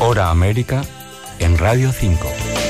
Hora América en Radio 5.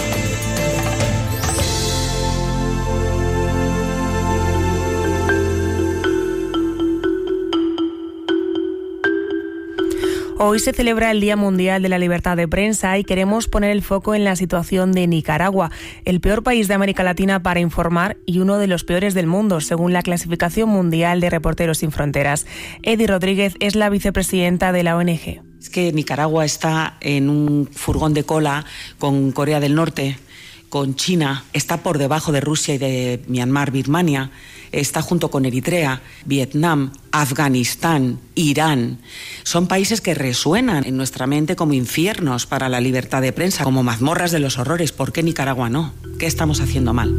Hoy se celebra el Día Mundial de la Libertad de Prensa y queremos poner el foco en la situación de Nicaragua, el peor país de América Latina para informar y uno de los peores del mundo, según la clasificación mundial de Reporteros Sin Fronteras. Edi Rodríguez es la vicepresidenta de la ONG. Es que Nicaragua está en un furgón de cola con Corea del Norte, con China, está por debajo de Rusia y de Myanmar, Birmania, está junto con Eritrea, Vietnam, Afganistán, Irán. Son países que resuenan en nuestra mente como infiernos para la libertad de prensa, como mazmorras de los horrores. ¿Por qué Nicaragua no? ¿Qué estamos haciendo mal?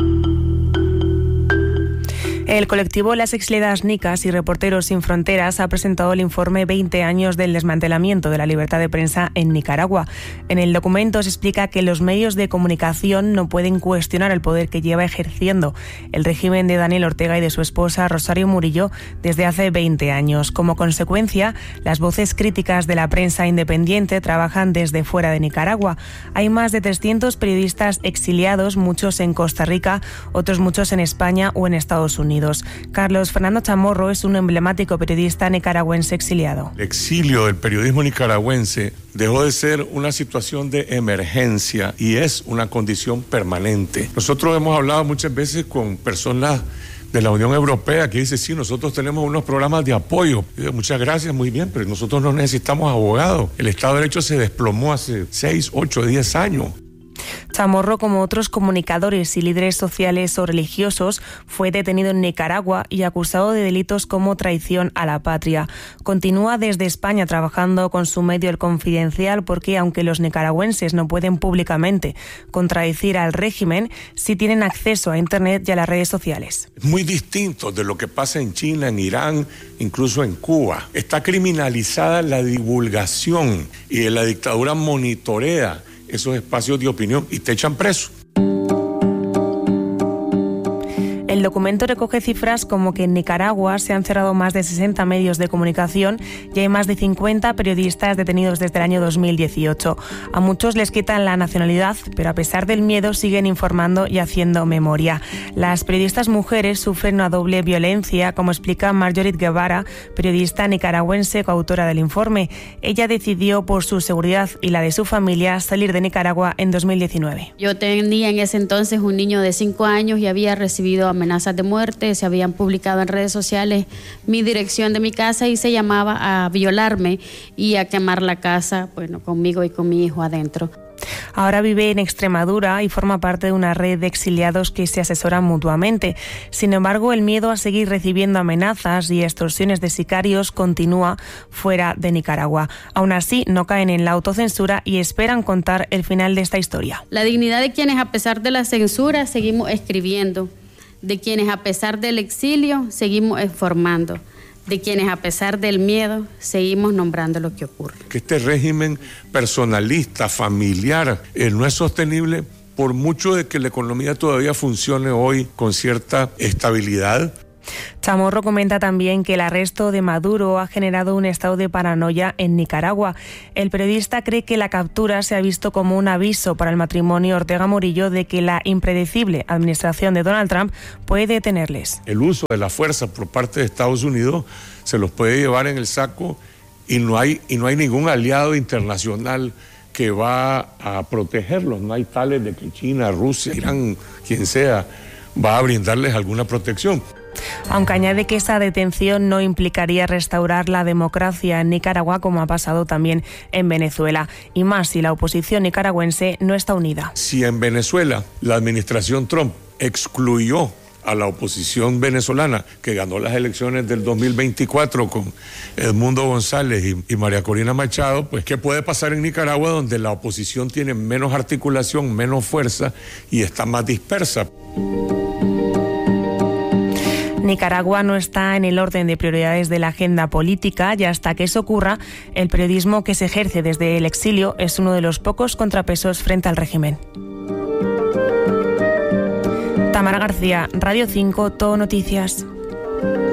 El colectivo Las Exiliadas Nicas y Reporteros Sin Fronteras ha presentado el informe 20 años del desmantelamiento de la libertad de prensa en Nicaragua. En el documento se explica que los medios de comunicación no pueden cuestionar el poder que lleva ejerciendo el régimen de Daniel Ortega y de su esposa Rosario Murillo desde hace 20 años. Como consecuencia, las voces críticas de la prensa independiente trabajan desde fuera de Nicaragua. Hay más de 300 periodistas exiliados, muchos en Costa Rica, otros muchos en España o en Estados Unidos. Carlos Fernando Chamorro es un emblemático periodista nicaragüense exiliado. El exilio del periodismo nicaragüense dejó de ser una situación de emergencia y es una condición permanente. Nosotros hemos hablado muchas veces con personas de la Unión Europea que dicen, sí, nosotros tenemos unos programas de apoyo. Y digo, muchas gracias, muy bien, pero nosotros no necesitamos abogados. El Estado de Derecho se desplomó hace 6, 8, 10 años. Chamorro, como otros comunicadores y líderes sociales o religiosos, fue detenido en Nicaragua y acusado de delitos como traición a la patria. Continúa desde España trabajando con su medio El Confidencial porque, aunque los nicaragüenses no pueden públicamente contradecir al régimen, sí tienen acceso a Internet y a las redes sociales. Es muy distinto de lo que pasa en China, en Irán, incluso en Cuba. Está criminalizada la divulgación y la dictadura monitorea esos espacios de opinión y te echan preso. El documento recoge cifras como que en Nicaragua se han cerrado más de 60 medios de comunicación y hay más de 50 periodistas detenidos desde el año 2018. A muchos les quitan la nacionalidad, pero a pesar del miedo siguen informando y haciendo memoria. Las periodistas mujeres sufren una doble violencia, como explica Marjorie Guevara, periodista nicaragüense coautora del informe. Ella decidió, por su seguridad y la de su familia, salir de Nicaragua en 2019. Yo tenía en ese entonces un niño de 5 años y había recibido amenazas de muerte, se habían publicado en redes sociales mi dirección de mi casa y se llamaba a violarme y a quemar la casa, bueno, conmigo y con mi hijo adentro. Ahora vive en Extremadura y forma parte de una red de exiliados que se asesoran mutuamente. Sin embargo, el miedo a seguir recibiendo amenazas y extorsiones de sicarios continúa fuera de Nicaragua. Aún así, no caen en la autocensura y esperan contar el final de esta historia. La dignidad de quienes, a pesar de la censura, seguimos escribiendo, de quienes a pesar del exilio seguimos informando, de quienes a pesar del miedo seguimos nombrando lo que ocurre. Que este régimen personalista, familiar, no es sostenible por mucho de que la economía todavía funcione hoy con cierta estabilidad. Chamorro comenta también que el arresto de Maduro ha generado un estado de paranoia en Nicaragua. El periodista cree que la captura se ha visto como un aviso para el matrimonio Ortega-Murillo de que la impredecible administración de Donald Trump puede detenerles. El uso de la fuerza por parte de Estados Unidos se los puede llevar en el saco y no hay ningún aliado internacional que va a protegerlos. No hay tales de que China, Rusia, Irán, quien sea, va a brindarles alguna protección. Aunque añade que esa detención no implicaría restaurar la democracia en Nicaragua, como ha pasado también en Venezuela, y más si la oposición nicaragüense no está unida. Si en Venezuela la administración Trump excluyó a la oposición venezolana, que ganó las elecciones del 2024 con Edmundo González y María Corina Machado, pues ¿qué puede pasar en Nicaragua, donde la oposición tiene menos articulación, menos fuerza y está más dispersa? Nicaragua no está en el orden de prioridades de la agenda política y hasta que eso ocurra, el periodismo que se ejerce desde el exilio es uno de los pocos contrapesos frente al régimen. Tamara García, Radio 5, Todo Noticias.